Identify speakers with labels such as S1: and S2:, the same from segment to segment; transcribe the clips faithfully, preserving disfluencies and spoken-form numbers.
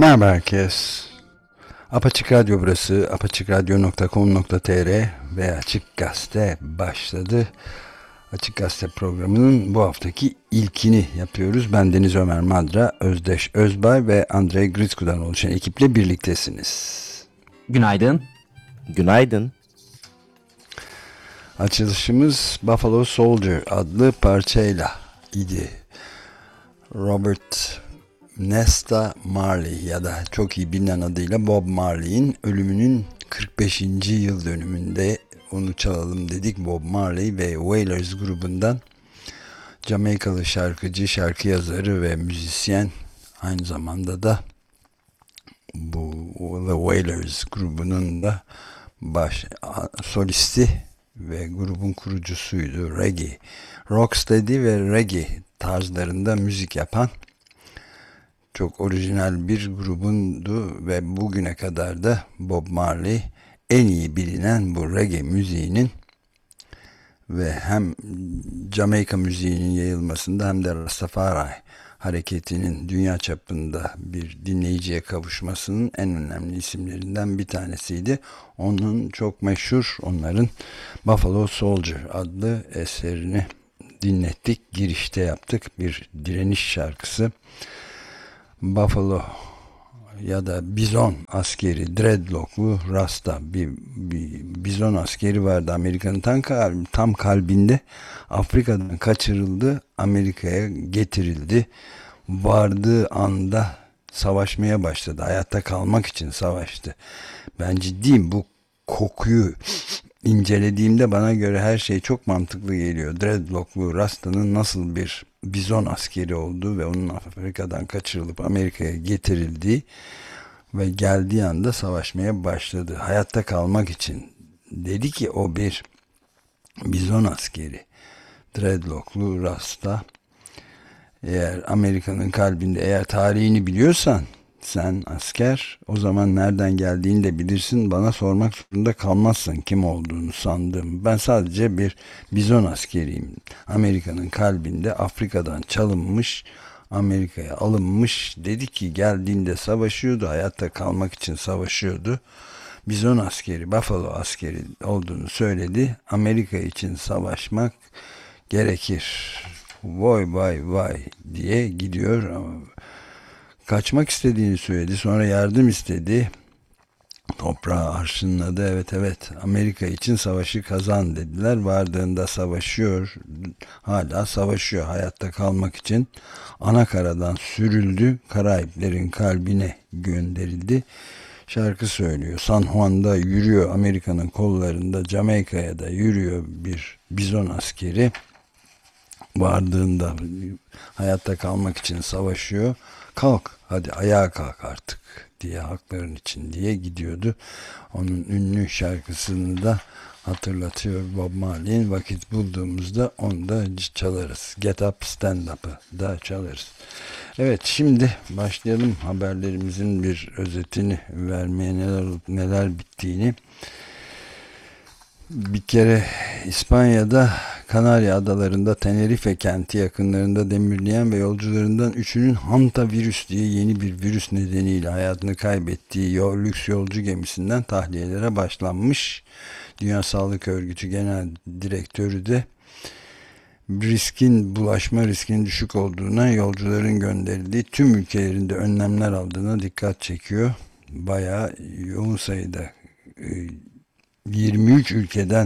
S1: Merhaba herkes. Apaçık Radyo burası. apaçık radyo nokta com nokta tr ve Açık Gazete başladı. Açık Gazete programının bu haftaki ilkini yapıyoruz. Ben Deniz Ömer Madra, Özdeş Özbay ve Andrei Gritsku'dan oluşan ekiple birliktesiniz.
S2: Günaydın.
S3: Günaydın.
S1: Açılışımız Buffalo Soldier adlı parçayla idi. Robert Nesta Marley ya da çok iyi bilinen adıyla Bob Marley'in ölümünün kırk beşinci yıl dönümünde onu çalalım dedik. Bob Marley ve Wailers grubundan Jamaikalı şarkıcı, şarkı yazarı ve müzisyen, aynı zamanda da bu The Wailers grubunun da baş solisti ve grubun kurucusuydu. Reggae, rocksteady ve reggae tarzlarında müzik yapan çok orijinal bir grubundu ve bugüne kadar da Bob Marley en iyi bilinen bu reggae müziğinin ve hem Jamaika müziğinin yayılmasında hem de Rastafari hareketinin dünya çapında bir dinleyiciye kavuşmasının en önemli isimlerinden bir tanesiydi. Onun çok meşhur, onların Buffalo Soldier adlı eserini dinlettik. Girişte yaptık bir direniş şarkısı. Buffalo ya da bizon askeri, dreadlocklu Rasta bir, bir bizon askeri vardı Amerika'nın tam, tam kalbinde. Afrika'dan kaçırıldı, Amerika'ya getirildi. Vardığı anda savaşmaya başladı. Hayatta kalmak için savaştı. Ben ciddiyim, bu kokuyu incelediğimde bana göre her şey çok mantıklı geliyor. Dreadlocklu Rasta'nın nasıl bir bizon askeri olduğu ve onun Afrika'dan kaçırılıp Amerika'ya getirildiği ve geldiği anda savaşmaya başladı. Hayatta kalmak için. Dedi ki o bir bizon askeri. Dreadlocklu Rasta. Eğer Amerika'nın kalbinde, eğer tarihini biliyorsan sen asker, o zaman nereden geldiğini de bilirsin. Bana sormak zorunda kalmazsın kim olduğunu sandığım. Ben sadece bir bizon askeriyim. Amerika'nın kalbinde, Afrika'dan çalınmış, Amerika'ya alınmış. Dedi ki geldiğinde savaşıyordu, hayatta kalmak için savaşıyordu. Bizon askeri, Buffalo askeri olduğunu söyledi. Amerika için savaşmak gerekir. Vay vay vay diye gidiyor. Kaçmak istediğini söyledi. Sonra yardım istedi. Toprağı arşınladı. Evet evet, Amerika için savaşı kazan dediler. Vardığında savaşıyor. Hala savaşıyor hayatta kalmak için. Anakaradan sürüldü. Karayiplerin kalbine gönderildi. Şarkı söylüyor. San Juan'da yürüyor. Amerika'nın kollarında. Jamaika'ya da yürüyor bir bizon askeri. Vardığında hayatta kalmak için savaşıyor. Kalk hadi, ayağa kalk artık diye, hakların için diye gidiyordu. Onun ünlü şarkısını da hatırlatıyor Bob Marley'in. Vakit bulduğumuzda onu da çalarız. Get Up Stand Up'ı da çalarız. Evet, şimdi başlayalım haberlerimizin bir özetini vermeye, neler olup neler bittiğini. Bir kere İspanya'da Kanarya Adaları'nda Tenerife kenti yakınlarında demirleyen ve yolcularından üçünün hantavirüs diye yeni bir virüs nedeniyle hayatını kaybettiği yol, lüks yolcu gemisinden tahliyelere başlanmış. Dünya Sağlık Örgütü Genel Direktörü de riskin, bulaşma riskinin düşük olduğuna, yolcuların gönderildiği tüm ülkelerinde önlemler aldığına dikkat çekiyor. Bayağı yoğun sayıda yirmi üç ülkeden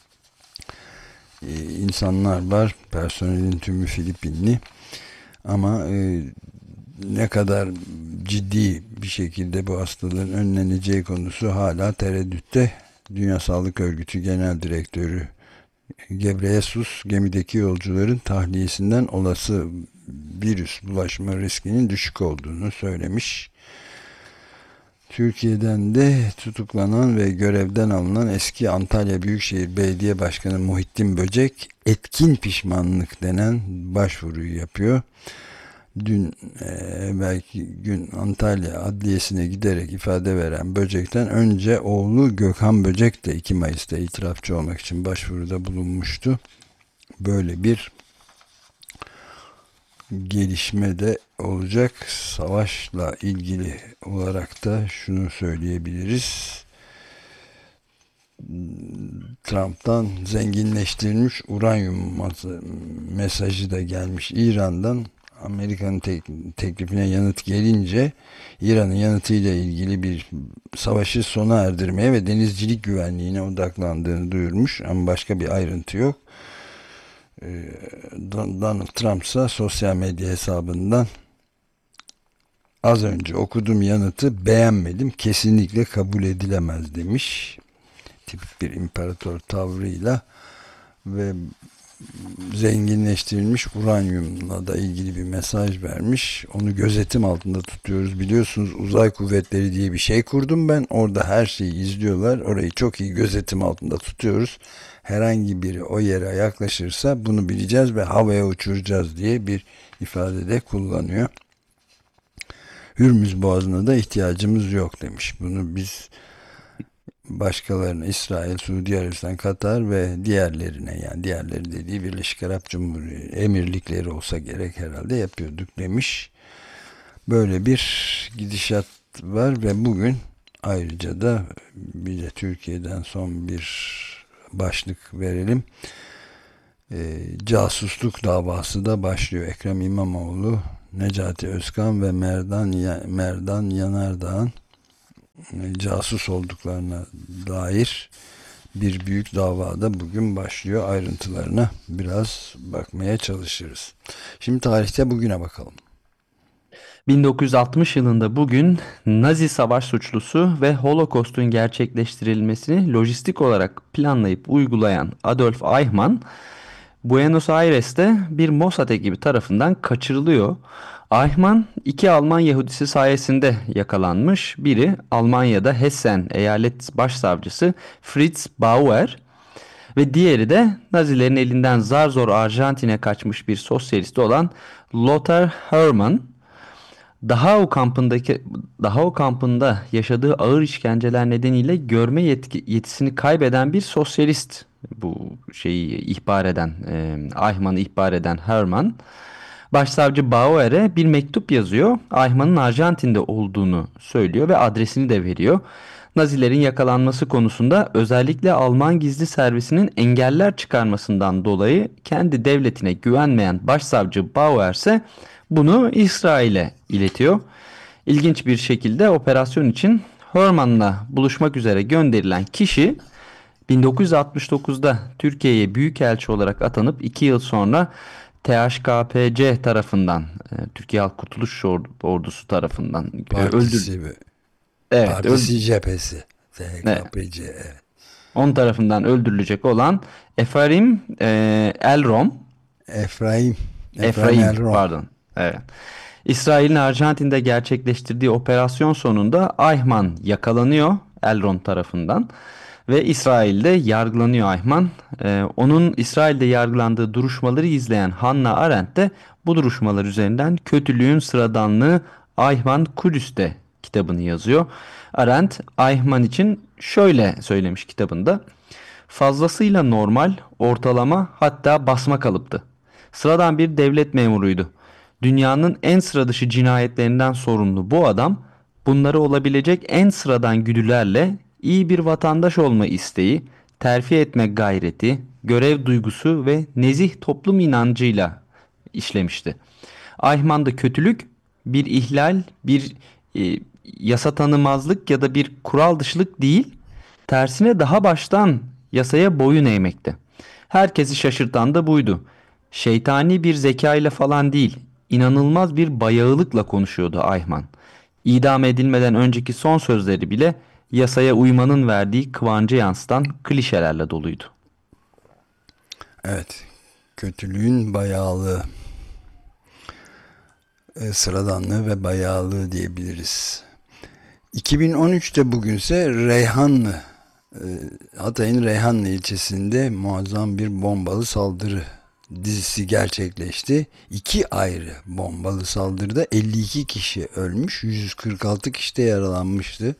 S1: insanlar var. Personelin tümü Filipinli. Ama e, ne kadar ciddi bir şekilde bu hastalığın önleneceği konusu hala tereddütte. Dünya Sağlık Örgütü Genel Direktörü Gebreyesus, gemideki yolcuların tahliyesinden olası virüs bulaşma riskinin düşük olduğunu söylemiş. Türkiye'den de tutuklanan ve görevden alınan eski Antalya Büyükşehir Belediye Başkanı Muhittin Böcek etkin pişmanlık denen başvuruyu yapıyor. Dün e, belki gün Antalya Adliyesi'ne giderek ifade veren Böcek'ten önce oğlu Gökhan Böcek de iki Mayıs'ta itirafçı olmak için başvuruda bulunmuştu. Böyle bir gelişme de olacak. Savaşla ilgili olarak da şunu söyleyebiliriz. Trump'tan zenginleştirilmiş uranyum mesajı da gelmiş İran'dan. Amerika'nın tek, teklifine yanıt gelince İran'ın yanıtıyla ilgili bir savaşı sona erdirmeye ve denizcilik güvenliğine odaklandığını duyurmuş ama başka bir ayrıntı yok. Donald Trump ise sosyal medya hesabından az önce okuduğum yanıtı beğenmedim, kesinlikle kabul edilemez demiş. Tipik bir imparator tavrıyla ve zenginleştirilmiş uranyumla da ilgili bir mesaj vermiş. Onu gözetim altında tutuyoruz. Biliyorsunuz uzay kuvvetleri diye bir şey kurdum ben. Orada her şeyi izliyorlar. Orayı çok iyi gözetim altında tutuyoruz. Herhangi biri o yere yaklaşırsa bunu bileceğiz ve havaya uçuracağız diye bir ifade de kullanıyor. Hürmüz Boğazı'na da ihtiyacımız yok demiş. Bunu biz başkalarına, İsrail, Suudi Arabistan, Katar ve diğerlerine, yani diğerleri dediği Birleşik Arap Cumhuriyeti emirlikleri olsa gerek herhalde, yapıyorduk demiş. Böyle bir gidişat var ve bugün ayrıca da bir de Türkiye'den son bir başlık verelim. E, casusluk davası da başlıyor. Ekrem İmamoğlu, Necati Özkan ve Merdan, Merdan Yanardağ'ın casus olduklarına dair bir büyük davada bugün başlıyor. Ayrıntılarına biraz bakmaya çalışırız. Şimdi tarihte bugüne bakalım.
S2: bin dokuz yüz altmış yılında bugün Nazi savaş suçlusu ve Holocaust'un gerçekleştirilmesini lojistik olarak planlayıp uygulayan Adolf Eichmann, Buenos Aires'te bir Mossad ekibi tarafından kaçırılıyor. Eichmann iki Alman Yahudisi sayesinde yakalanmış. Biri Almanya'da Hessen Eyalet Başsavcısı Fritz Bauer ve diğeri de Nazilerin elinden zar zor Arjantin'e kaçmış bir sosyalist olan Lothar Hermann. Dachau kampındaki Dachau kampında yaşadığı ağır işkenceler nedeniyle görme yetki, yetisini kaybeden bir sosyalist, bu şeyi ihbar eden, e, Eichmann'ı ihbar eden Hermann, Başsavcı Bauer'e bir mektup yazıyor. Eichmann'ın Arjantin'de olduğunu söylüyor ve adresini de veriyor. Nazilerin yakalanması konusunda özellikle Alman gizli servisinin engeller çıkarmasından dolayı kendi devletine güvenmeyen Başsavcı Bauer ise bunu İsrail'e iletiyor. İlginç bir şekilde operasyon için Hermann'la buluşmak üzere gönderilen kişi bin dokuz yüz altmış dokuzda Türkiye'ye büyükelçi olarak atanıp iki yıl sonra T H K P C tarafından, e, Türkiye Halk Kurtuluş Ordusu tarafından e, öldür.
S1: Partisi,
S2: Evet,
S1: partisi
S2: öldür.
S1: cephesi.
S2: Evet.
S1: T H K P C. Evet.
S2: On tarafından öldürülecek olan Efraim e, Elrom.
S1: Efraim. Efraim
S2: Efraim,
S1: Elron.
S2: pardon. Evet. İsrail'in Arjantin'de gerçekleştirdiği operasyon sonunda Eichmann yakalanıyor Elron tarafından ve İsrail'de yargılanıyor Eichmann. Ee, onun İsrail'de yargılandığı duruşmaları izleyen Hannah Arendt de bu duruşmalar üzerinden Kötülüğün Sıradanlığı Eichmann Kudüs'te kitabını yazıyor. Arendt Eichmann için şöyle söylemiş kitabında: fazlasıyla normal, ortalama, hatta basma kalıptı. Sıradan bir devlet memuruydu. Dünyanın en sıra dışı cinayetlerinden sorumlu bu adam, bunları olabilecek en sıradan güdülerle iyi bir vatandaş olma isteği, terfi etme gayreti, görev duygusu ve nezih toplum inancıyla işlemişti. Eichmann'da kötülük bir ihlal, bir e, yasa tanımazlık ya da bir kural dışılık değil, tersine daha baştan yasaya boyun eğmekte. Herkesi şaşırtan da buydu. Şeytani bir zekayla falan değil, inanılmaz bir bayağılıkla konuşuyordu Eichmann. İdam edilmeden önceki son sözleri bile yasaya uymanın verdiği kıvancı yansıtan klişelerle doluydu.
S1: Evet. Kötülüğün bayağılığı, e, sıradanlığı ve bayağılığı diyebiliriz. iki bin on üçte bugünse Reyhanlı, e, Hatay'ın Reyhanlı ilçesinde muazzam bir bombalı saldırı dizisi gerçekleşti. İki ayrı bombalı saldırıda elli iki kişi ölmüş, yüz kırk altı kişi de yaralanmıştı.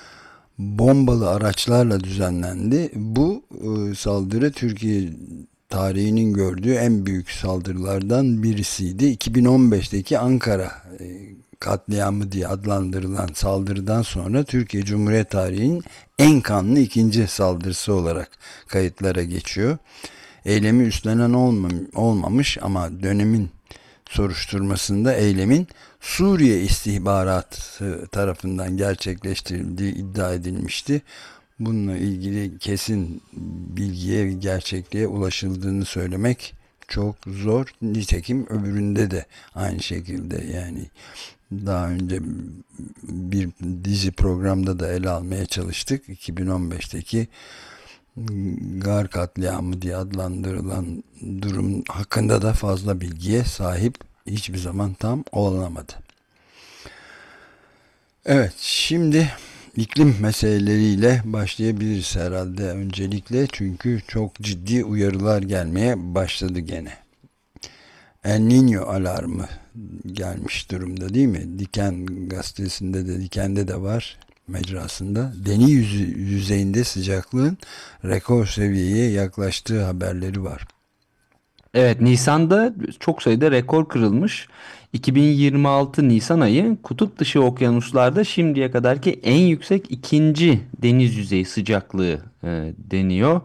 S1: Bombalı araçlarla düzenlendi. Bu e, saldırı Türkiye tarihinin gördüğü en büyük saldırılardan birisiydi. iki bin on beşteki Ankara e, katliamı diye adlandırılan saldırıdan sonra Türkiye Cumhuriyet tarihinin en kanlı ikinci saldırısı olarak kayıtlara geçiyor. Eylemi üstlenen olmam- olmamış ama dönemin soruşturmasında eylemin Suriye istihbaratı tarafından gerçekleştirildiği iddia edilmişti. Bununla ilgili kesin bilgiye ve gerçekliğe ulaşıldığını söylemek çok zor. Nitekim öbüründe de aynı şekilde, yani daha önce bir dizi programda da ele almaya çalıştık. iki bin on beşteki Gar katliamı diye adlandırılan durum hakkında da fazla bilgiye sahip hiçbir zaman tam olunamadı. Evet, şimdi iklim meseleleriyle başlayabiliriz herhalde öncelikle, çünkü çok ciddi uyarılar gelmeye başladı gene. El Niño alarmı gelmiş durumda, değil mi? Diken gazetesinde de, Diken'de de var, mecrasında. Deniz yüzü, yüzeyinde sıcaklığın rekor seviyeye yaklaştığı haberleri var.
S2: Evet, Nisan'da çok sayıda rekor kırılmış. iki bin yirmi altı Nisan ayı kutup dışı okyanuslarda şimdiye kadarki en yüksek ikinci deniz yüzeyi sıcaklığı e, deniyor.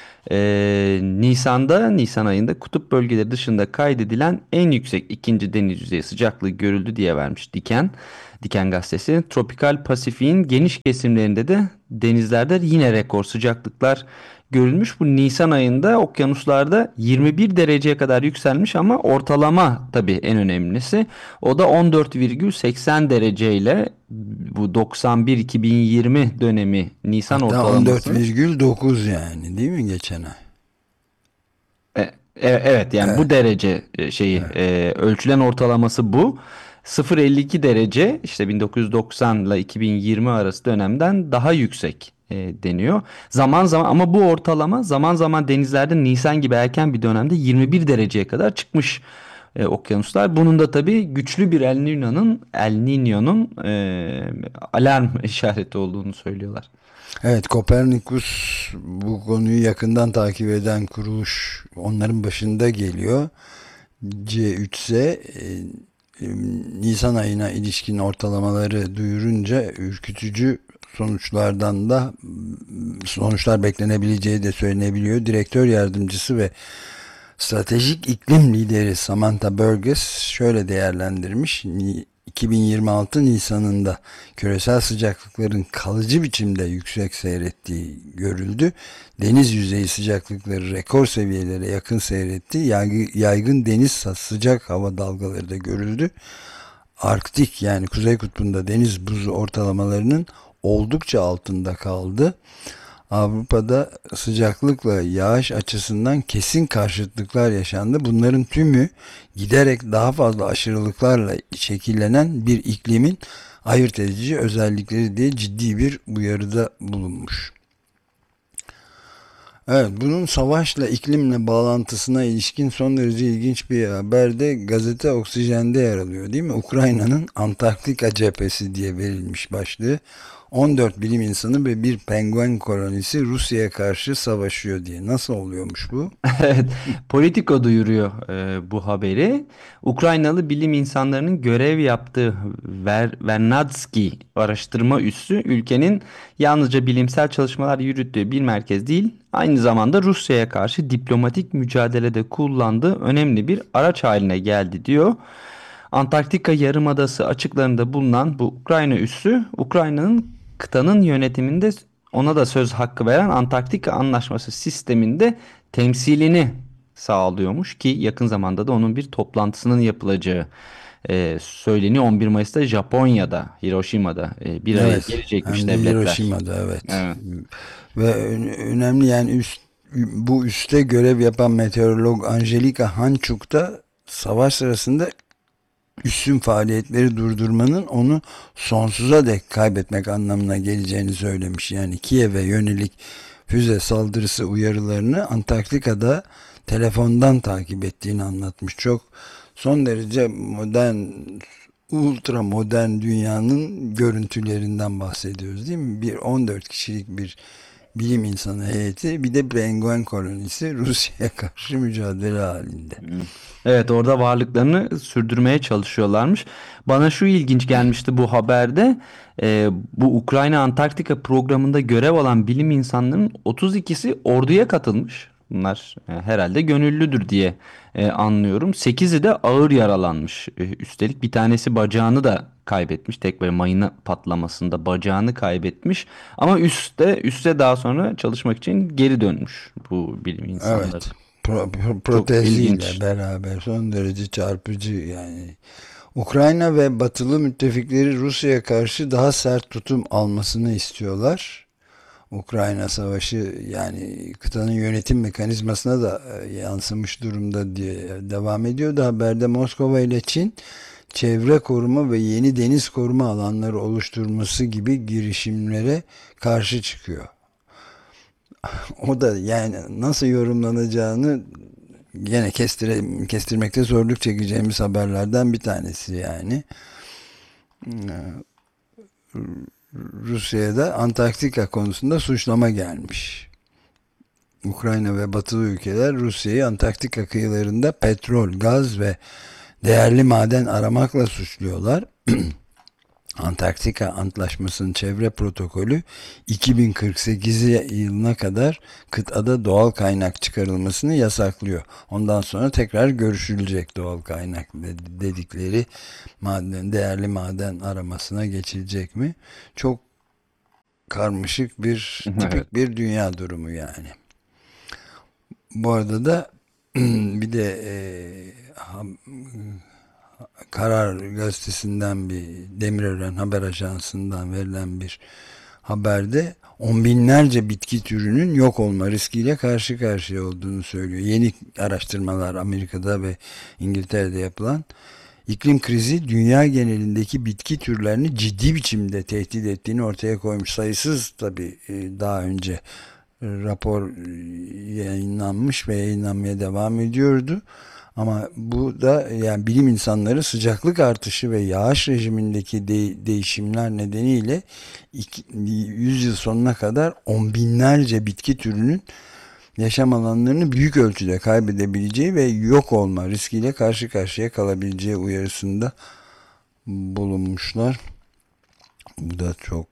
S2: E, Nisan'da, Nisan ayında kutup bölgeleri dışında kaydedilen en yüksek ikinci deniz yüzeyi sıcaklığı görüldü diye vermiş Diken. Diken gazetesi. Tropikal Pasifik'in geniş kesimlerinde de denizlerde yine rekor sıcaklıklar görülmüş. Bu Nisan ayında okyanuslarda yirmi bir dereceye kadar yükselmiş ama ortalama tabii en önemlisi. O da on dört virgül seksen dereceyle bu doksan bir iki bin yirmi dönemi Nisan
S1: Hatta
S2: ortalaması.
S1: on dört virgül dokuz, yani değil mi, geçen ay?
S2: E, e- evet, yani bu
S1: Evet,
S2: derece e, şeyi
S1: evet.
S2: e, ölçülen ortalaması bu. sıfır virgül elli iki derece işte bin dokuz yüz doksan ile iki bin yirmi arası dönemden daha yüksek e, deniyor. Zaman zaman ama bu ortalama zaman zaman denizlerde Nisan gibi erken bir dönemde yirmi bir dereceye kadar çıkmış e, okyanuslar. Bunun da tabii güçlü bir El Niño'nun El Niño'nun e, alarm işareti olduğunu söylüyorlar.
S1: Evet, Kopernikus bu konuyu yakından takip eden kuruluş, onların başında geliyor. C üç ise e, e, Nisan ayına ilişkin ortalamaları duyurunca ürkütücü sonuçlardan da sonuçlar beklenebileceği de söylenebiliyor. Direktör yardımcısı ve stratejik iklim lideri Samantha Burgess şöyle değerlendirmiş: iki bin yirmi altı Nisan'ında küresel sıcaklıkların kalıcı biçimde yüksek seyrettiği görüldü. Deniz yüzeyi sıcaklıkları rekor seviyelere yakın seyretti. Yaygın deniz sıcak hava dalgaları da görüldü. Arktik, yani Kuzey Kutbu'nda deniz buzu ortalamalarının oldukça altında kaldı. Avrupa'da sıcaklıkla yağış açısından kesin karşıtlıklar yaşandı. Bunların tümü giderek daha fazla aşırılıklarla şekillenen bir iklimin ayırt edici özellikleri diye ciddi bir uyarıda bulunmuş. Evet, bunun savaşla, iklimle bağlantısına ilişkin son derece ilginç bir haber de gazete Oksijen'de yer alıyor, değil mi? Ukrayna'nın Antarktika cephesi diye verilmiş başlığı. on dört bilim insanı ve bir penguen kolonisi Rusya'ya karşı savaşıyor diye. Nasıl oluyormuş bu?
S2: Evet, Politico duyuruyor e, bu haberi. Ukraynalı bilim insanlarının görev yaptığı Ver, Vernadsky araştırma üssü ülkenin yalnızca bilimsel çalışmalar yürüttüğü bir merkez değil, aynı zamanda Rusya'ya karşı diplomatik mücadelede kullandığı önemli bir araç haline geldi diyor. Antarktika Yarımadası açıklarında bulunan bu Ukrayna üssü, Ukrayna'nın kıtanın yönetiminde ona da söz hakkı veren Antarktika Anlaşması sisteminde temsilini sağlıyormuş ki yakın zamanda da onun bir toplantısının yapılacağı e, söyleniyor. on bir Mayıs'ta Japonya'da, Hiroşima'da e, bir araya
S1: Evet,
S2: gelecekmiş
S1: hem de
S2: devletler.
S1: Hiroşima'da, evet.
S2: Evet.
S1: Ve ö- önemli, yani üst, bu üste görev yapan meteorolog Angelika Hançuk da savaş sırasında üssün faaliyetleri durdurmanın onu sonsuza dek kaybetmek anlamına geleceğini söylemiş. Yani Kiev'e yönelik füze saldırısı uyarılarını Antarktika'da telefondan takip ettiğini anlatmış. Çok son derece modern, ultra modern dünyanın görüntülerinden bahsediyoruz, değil mi? Bir on dört kişilik bir bilim insanı heyeti, bir de penguen kolonisi Rusya'ya karşı mücadele halinde.
S2: Evet, orada varlıklarını sürdürmeye çalışıyorlarmış. Bana şu ilginç gelmişti bu haberde. Ee, bu Ukrayna Antarktika programında görev alan bilim insanlarının otuz ikisi orduya katılmış. Bunlar e, herhalde gönüllüdür diye e, anlıyorum. sekizi de ağır yaralanmış. E, üstelik bir tanesi bacağını da kaybetmiş. Tek böyle mayına patlamasında bacağını kaybetmiş. Ama üste üste daha sonra çalışmak için geri dönmüş bu bilim insanları.
S1: Evet. Pro- pro-
S2: Çok
S1: proteziyle
S2: ilginç.
S1: beraber son derece çarpıcı yani. Ukrayna ve batılı müttefikleri Rusya'ya karşı daha sert tutum almasını istiyorlar. Ukrayna Savaşı yani kıtanın yönetim mekanizmasına da e, yansımış durumda diye devam ediyordu. Haberde Moskova ile Çin çevre koruma ve yeni deniz koruma alanları oluşturması gibi girişimlere karşı çıkıyor. O da yani nasıl yorumlanacağını gene kestire, kestirmekte zorluk çekeceğimiz haberlerden bir tanesi yani. Rusya'ya da Antarktika konusunda suçlama gelmiş. Ukrayna ve batılı ülkeler Rusya'yı Antarktika kıyılarında petrol, gaz ve değerli maden aramakla suçluyorlar. Antarktika Antlaşması'nın çevre protokolü iki bin kırk sekiz yılına kadar kıtada doğal kaynak çıkarılmasını yasaklıyor. Ondan sonra tekrar görüşülecek doğal kaynak dedikleri maden, değerli maden aramasına geçilecek mi? Çok karmaşık bir,
S2: Evet.
S1: tipik bir dünya durumu yani. Bu arada da bir de e, Karar Gazetesi'nden bir Demirören Haber Ajansı'ndan verilen bir haberde on binlerce bitki türünün yok olma riskiyle karşı karşıya olduğunu söylüyor. Yeni araştırmalar Amerika'da ve İngiltere'de yapılan iklim krizi dünya genelindeki bitki türlerini ciddi biçimde tehdit ettiğini ortaya koymuş. Sayısız tabii daha önce rapor yayınlanmış ve yayınlanmaya devam ediyordu. Ama bu da yani bilim insanları sıcaklık artışı ve yağış rejimindeki de değişimler nedeniyle yüz yıl sonuna kadar on binlerce bitki türünün yaşam alanlarını büyük ölçüde kaybedebileceği ve yok olma riskiyle karşı karşıya kalabileceği uyarısında bulunmuşlar. Bu da çok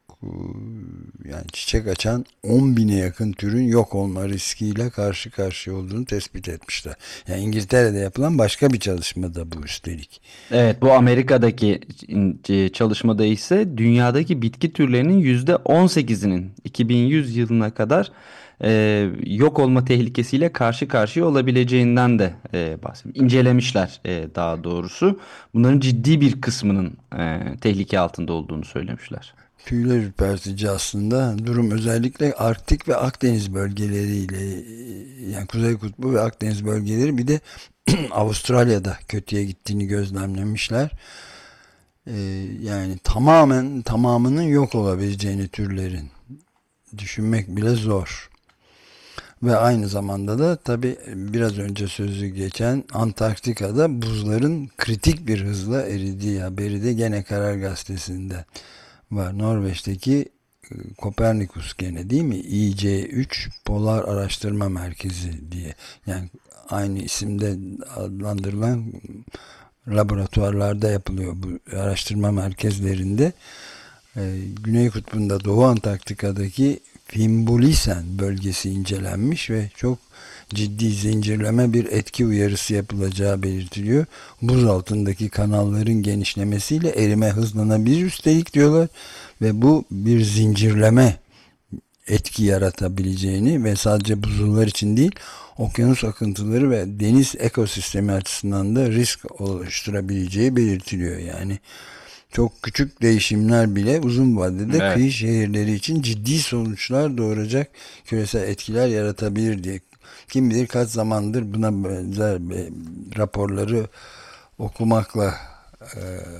S1: yani çiçek açan on bine yakın türün yok olma riskiyle karşı karşıya olduğunu tespit etmişler. Yani İngiltere'de yapılan başka bir çalışma da bu üstelik.
S2: Evet, bu Amerika'daki e, çalışmada ise dünyadaki bitki türlerinin yüzde on sekizinin iki bin yüz yılına kadar e, yok olma tehlikesiyle karşı karşıya olabileceğinden de e, bahsediyor. İncelemişler e, daha doğrusu. Bunların ciddi bir kısmının e, tehlike altında olduğunu söylemişler.
S1: Tüyler ürpertici aslında. Durum özellikle Arktik ve Akdeniz bölgeleriyle yani Kuzey Kutbu ve Akdeniz bölgeleri bir de Avustralya'da kötüye gittiğini gözlemlemişler. Ee, yani tamamen tamamının yok olabileceğini türlerin düşünmek bile zor. Ve aynı zamanda da tabi biraz önce sözü geçen Antarktika'da buzların kritik bir hızla eridiği haberi de gene Karar Gazetesi'nde var. Norveç'teki Kopernikus gene değil mi? I C üç Polar Araştırma Merkezi diye. Yani aynı isimde adlandırılan laboratuvarlarda yapılıyor bu araştırma merkezlerinde. Ee, Güney Kutbu'nda Doğu Antarktika'daki Fimbulisen bölgesi incelenmiş ve çok ciddi zincirleme bir etki uyarısı yapılacağı belirtiliyor. Buz altındaki kanalların genişlemesiyle erime hızlanabilir üstelik diyorlar ve bu bir zincirleme etki yaratabileceğini ve sadece buzullar için değil okyanus akıntıları ve deniz ekosistemi açısından da risk oluşturabileceği belirtiliyor. Yani çok küçük değişimler bile uzun vadede
S2: Evet.
S1: kıyı şehirleri için ciddi sonuçlar doğuracak küresel etkiler yaratabilir diye. Kim bilir kaç zamandır buna benzer raporları okumakla e,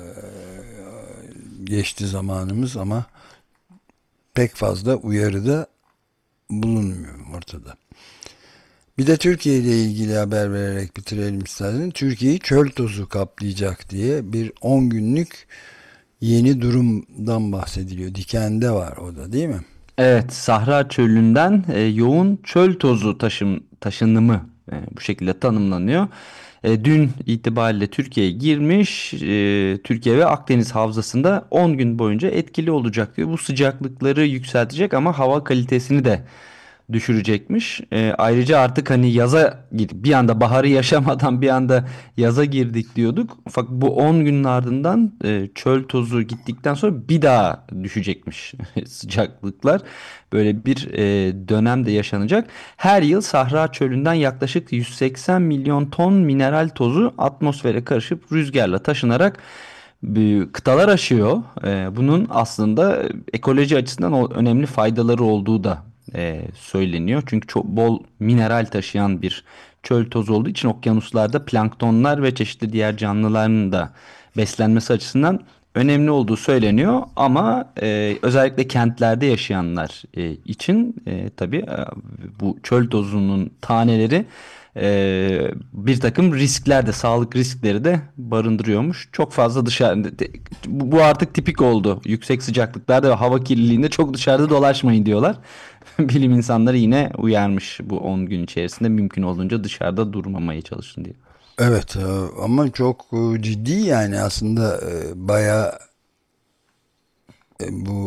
S1: geçti zamanımız ama pek fazla uyarıda bulunmuyor ortada. Bir de Türkiye ile ilgili haber vererek bitirelim istersen. Türkiye'yi çöl tozu kaplayacak diye bir on günlük yeni durumdan bahsediliyor. Diken'de var o da değil mi?
S2: Evet, Sahra Çölü'nden e, yoğun çöl tozu taşım, taşınımı e, bu şekilde tanımlanıyor. E, dün itibariyle Türkiye'ye girmiş, e, Türkiye ve Akdeniz Havzası'nda on gün boyunca etkili olacak diyor. Bu sıcaklıkları yükseltecek ama hava kalitesini de düşürecekmiş. E, ayrıca artık hani yaza gir- bir anda baharı yaşamadan bir anda yaza girdik diyorduk. Fakat bu on günün ardından e, çöl tozu gittikten sonra bir daha düşecekmiş sıcaklıklar. Böyle bir e, dönem de yaşanacak. Her yıl Sahra Çölü'nden yaklaşık yüz seksen milyon ton mineral tozu atmosfere karışıp rüzgarla taşınarak bir kıtalar aşıyor. E, bunun aslında ekoloji açısından o önemli faydaları olduğu da e, söyleniyor. Çünkü çok bol mineral taşıyan bir çöl tozu olduğu için okyanuslarda planktonlar ve çeşitli diğer canlıların da beslenmesi açısından önemli olduğu söyleniyor. Ama e, özellikle kentlerde yaşayanlar e, için e, tabii e, bu çöl tozunun taneleri e, bir takım riskler de, sağlık riskleri de barındırıyormuş. Çok fazla dışarı bu bu artık tipik oldu. Yüksek sıcaklıklarda ve hava kirliliğinde çok dışarıda dolaşmayın diyorlar. Bilim insanları yine uyarmış, bu on gün içerisinde mümkün olduğunca dışarıda durmamaya çalışın diye.
S1: Evet, e, ama çok e, ciddi yani aslında, e, bayağı e, bu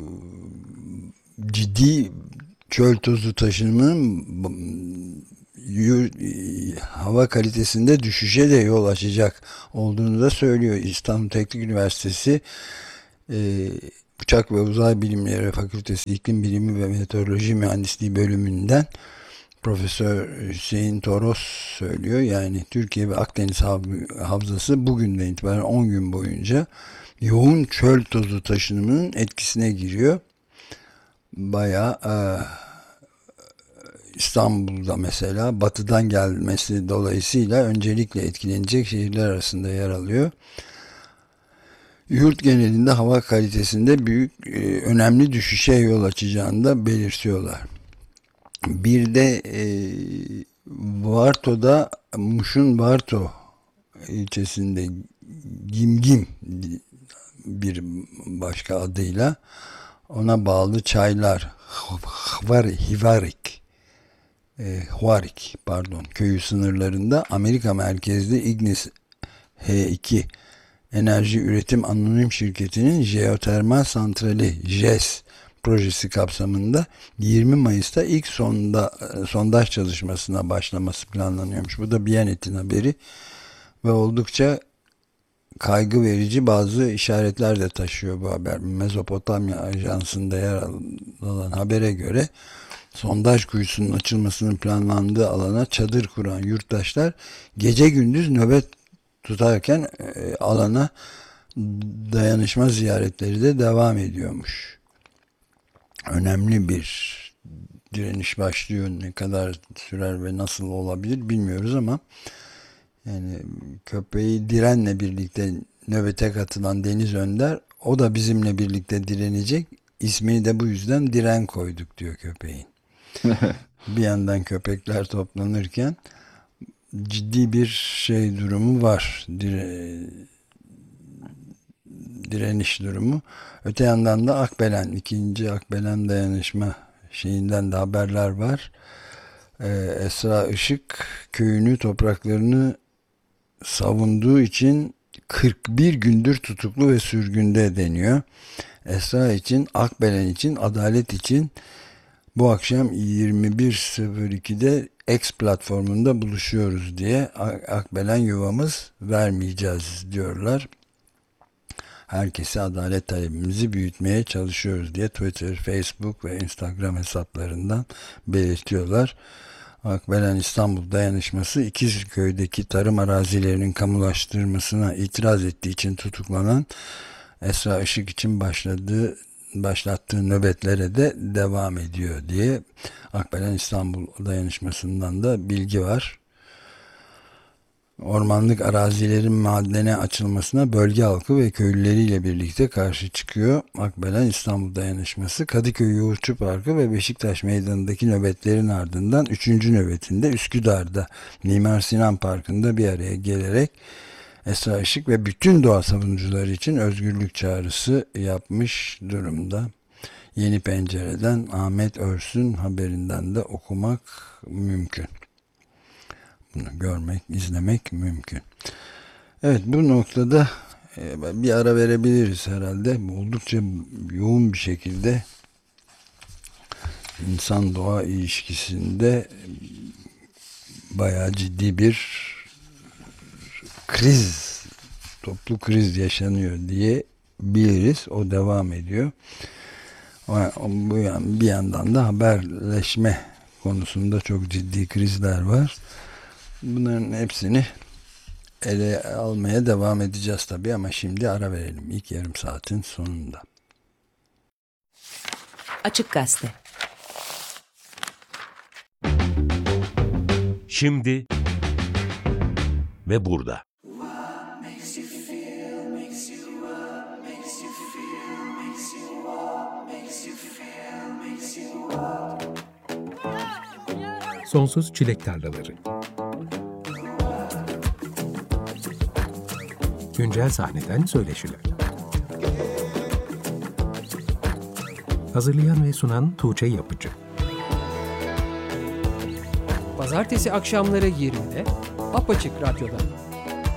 S1: ciddi çöl tozu taşınımının yu- hava kalitesinde düşüşe de yol açacak olduğunu da söylüyor. İstanbul Teknik Üniversitesi e, Uçak ve Uzay Bilimleri Fakültesi İklim Bilimi ve Meteoroloji Mühendisliği bölümünden Profesör Hüseyin Toros söylüyor. Yani Türkiye ve Akdeniz Hav- Havzası bugünden itibaren on gün boyunca yoğun çöl tozu taşınımının etkisine giriyor. Bayağı e, İstanbul'da mesela batıdan gelmesi dolayısıyla öncelikle etkilenecek şehirler arasında yer alıyor. Yurt genelinde hava kalitesinde büyük e, önemli düşüşe yol açacağını da belirtiyorlar. Bir de e, Varto'da, Muş'un Varto ilçesinde Gimgim bir başka adıyla ona bağlı çaylar, Hvar- Hivarik e, Huarik pardon köyü sınırlarında Amerika merkezli Ignis H iki Enerji Üretim Anonim Şirketi'nin jeotermal santrali J E S projesi kapsamında yirmi Mayıs'ta ilk sonda, sondaj çalışmasına başlaması planlanıyormuş. Bu da Biyanet'in haberi ve oldukça kaygı verici bazı işaretler de taşıyor bu haber. Mezopotamya Ajansı'nda yer alan habere göre sondaj kuyusunun açılmasının planlandığı alana çadır kuran yurttaşlar gece gündüz nöbet tutarken e, alana dayanışma ziyaretleri de devam ediyormuş. Önemli bir direniş başlıyor. Ne kadar sürer ve nasıl olabilir bilmiyoruz ama yani köpeği Diren'le birlikte nöbete katılan Deniz Önder, o da bizimle birlikte direnecek. İsmini de bu yüzden Diren koyduk diyor köpeğin. Bir yandan köpekler toplanırken ciddi bir şey durumu var. Dire, direniş durumu. Öte yandan da Akbelen, ikinci Akbelen dayanışma şeyinden de haberler var. Ee, Esra Işık köyünü, topraklarını savunduğu için kırk bir gündür tutuklu ve sürgünde deniyor. Esra için, Akbelen için, adalet için bu akşam yirmi bir sıfır ikide X platformunda buluşuyoruz diye Akbelen yuvamız vermeyeceğiz diyorlar. Herkese adalet talebimizi büyütmeye çalışıyoruz diye Twitter, Facebook ve Instagram hesaplarından belirtiyorlar. Akbelen İstanbul Dayanışması İkizköy'deki tarım arazilerinin kamulaştırmasına itiraz ettiği için tutuklanan Esra Işık için başladığı başlattığı nöbetlere de devam ediyor diye Akbelen İstanbul Dayanışması'ndan da bilgi var. Ormanlık arazilerin madene açılmasına bölge halkı ve köylüleriyle birlikte karşı çıkıyor. Akbelen İstanbul Dayanışması Kadıköy Yoğurtçu Parkı ve Beşiktaş Meydanı'ndaki nöbetlerin ardından üçüncü nöbetinde Üsküdar'da Mimar Sinan Parkı'nda bir araya gelerek Esra Işık ve bütün doğa savunucuları için özgürlük çağrısı yapmış durumda. Yeni Pencere'den Ahmet Örs'ün haberinden de okumak mümkün. Bunu görmek, izlemek mümkün. Evet, bu noktada bir ara verebiliriz herhalde. Oldukça yoğun bir şekilde insan-doğa ilişkisinde bayağı ciddi bir kriz, toplu kriz yaşanıyor diye biliriz. O devam ediyor. Bir yandan da haberleşme konusunda çok ciddi krizler var. Bunların hepsini ele almaya devam edeceğiz tabii, ama şimdi ara verelim ilk yarım saatin sonunda.
S3: Açık Gazete.
S4: Şimdi ve burada.
S5: Sonsuz Çilek Tarlaları. Güncel sahneden söyleşiler. Hazırlayan ve sunan Tuğçe Yapıcı.
S6: Pazartesi akşamları yirmide Apaçık Radyo'da.